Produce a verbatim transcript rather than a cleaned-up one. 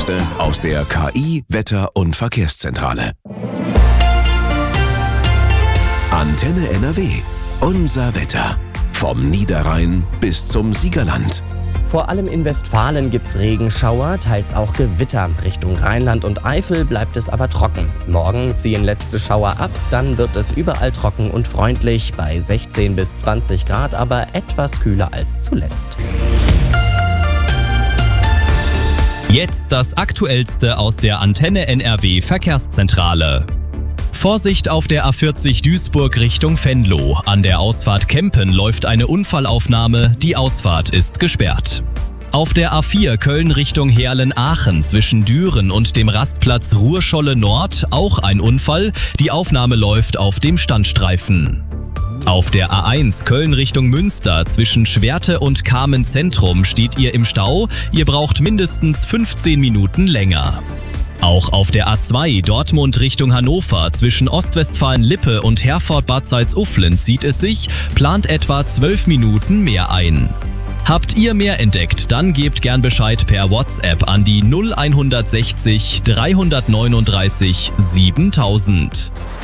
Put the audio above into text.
Neueste aus der K I-, Wetter- und Verkehrszentrale. Antenne N R W. Unser Wetter. Vom Niederrhein bis zum Siegerland. Vor allem in Westfalen gibt's Regenschauer, teils auch Gewitter. Richtung Rheinland und Eifel bleibt es aber trocken. Morgen ziehen letzte Schauer ab, dann wird es überall trocken und freundlich, bei sechzehn bis zwanzig Grad, aber etwas kühler als zuletzt. Jetzt das Aktuellste aus der Antenne N R W Verkehrszentrale. Vorsicht auf der A vierzig Duisburg Richtung Venlo. An der Ausfahrt Kempen läuft eine Unfallaufnahme, die Ausfahrt ist gesperrt. Auf der A vier Köln Richtung Heerlen-Aachen zwischen Düren und dem Rastplatz Ruhrscholle Nord auch ein Unfall, die Aufnahme läuft auf dem Standstreifen. Auf der A eins Köln Richtung Münster zwischen Schwerte und Kamen Zentrum steht ihr im Stau, ihr braucht mindestens fünfzehn Minuten länger. Auch auf der A zwei Dortmund Richtung Hannover zwischen Ostwestfalen-Lippe und Herford-Bad Salzuflen zieht es sich, plant etwa zwölf Minuten mehr ein. Habt ihr mehr entdeckt, dann gebt gern Bescheid per WhatsApp an die null eins sechzig dreihundertneununddreißig siebentausend.